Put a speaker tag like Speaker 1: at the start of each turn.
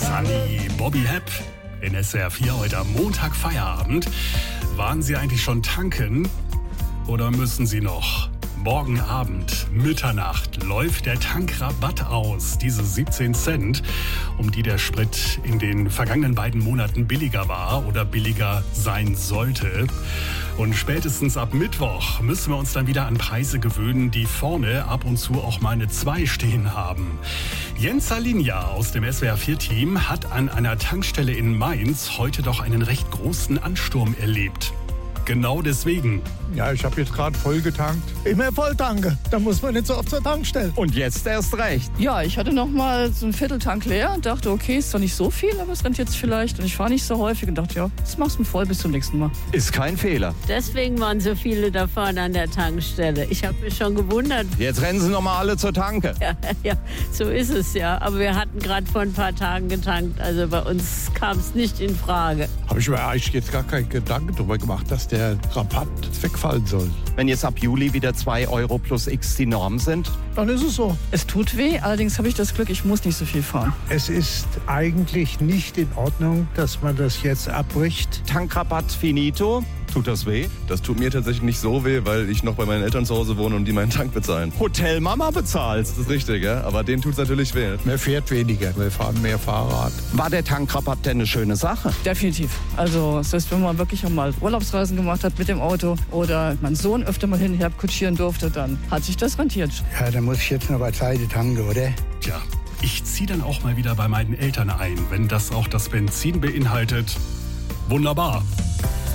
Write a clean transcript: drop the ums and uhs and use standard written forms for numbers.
Speaker 1: Sunny Bobby Hepp in SWR 4 heute am Montag Feierabend. Waren Sie eigentlich schon tanken oder müssen Sie noch? Morgen Abend, Mitternacht, läuft der Tankrabatt aus, diese 17 Cent, um die der Sprit in den vergangenen beiden Monaten billiger war oder billiger sein sollte. Und spätestens ab Mittwoch müssen wir uns dann wieder an Preise gewöhnen, die vorne ab und zu auch mal eine 2 stehen haben. Jens Salinja aus dem SWR4-Team hat an einer Tankstelle in Mainz heute doch einen recht großen Ansturm erlebt. Genau deswegen.
Speaker 2: Ja, ich habe jetzt gerade voll getankt.
Speaker 3: Immer voll tanke, da muss man nicht so oft zur Tankstelle.
Speaker 2: Und jetzt erst recht.
Speaker 4: Ja, ich hatte noch mal so einen Vierteltank leer und dachte, okay, ist doch nicht so viel, aber es rennt jetzt vielleicht. Und ich fahre nicht so häufig und dachte, ja, das machst du voll bis zum nächsten Mal.
Speaker 2: Ist kein Fehler.
Speaker 5: Deswegen waren so viele da vorne an der Tankstelle. Ich habe mich schon gewundert.
Speaker 2: Jetzt rennen sie noch mal alle zur Tanke.
Speaker 5: Ja, so ist es ja. Aber wir hatten gerade vor ein paar Tagen getankt. Also bei uns kam es nicht in Frage.
Speaker 3: Habe ich mir eigentlich jetzt gar keinen Gedanken darüber gemacht, dass der Rabatt wegfallen soll.
Speaker 2: Wenn jetzt ab Juli wieder 2 Euro plus X die Norm sind.
Speaker 3: Dann ist es so.
Speaker 4: Es tut weh, allerdings habe ich das Glück, ich muss nicht so viel fahren.
Speaker 6: Es ist eigentlich nicht in Ordnung, dass man das jetzt abbricht.
Speaker 2: Tankrabatt finito. Tut das weh?
Speaker 7: Das tut mir tatsächlich nicht so weh, weil ich noch bei meinen Eltern zu Hause wohne und die meinen Tank bezahlen.
Speaker 2: Hotelmama bezahlt.
Speaker 7: Das ist richtig, ja? Aber denen tut es natürlich weh.
Speaker 3: Man fährt weniger, wir fahren mehr Fahrrad.
Speaker 2: War der Tankrabatt denn eine schöne Sache?
Speaker 4: Definitiv. Also das heißt, wenn man wirklich auch mal Urlaubsreisen gemacht hat mit dem Auto oder mein Sohn öfter mal hin und her kutschieren durfte, dann hat sich das rentiert.
Speaker 6: Ja, da muss ich jetzt noch bei Zeit tanken, oder?
Speaker 1: Tja, ich ziehe dann auch mal wieder bei meinen Eltern ein, wenn das auch das Benzin beinhaltet. Wunderbar.